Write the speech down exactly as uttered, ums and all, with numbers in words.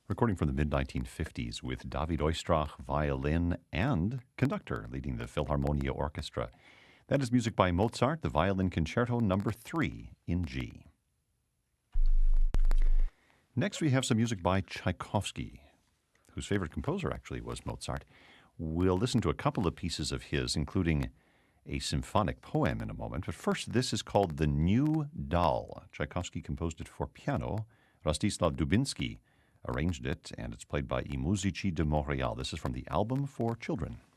Recording from the mid nineteen fifties with David Oistrakh, violin and conductor, leading the Philharmonia Orchestra. That is music by Mozart, the Violin Concerto number three in G. Next we have some music by Tchaikovsky, whose favorite composer actually was Mozart. We'll listen to a couple of pieces of his, including a symphonic poem in a moment. But first, this is called The New Doll. Tchaikovsky composed it for piano. Rostislav Dubinsky arranged it, and it's played by I Musici de Montréal. This is from the album for children.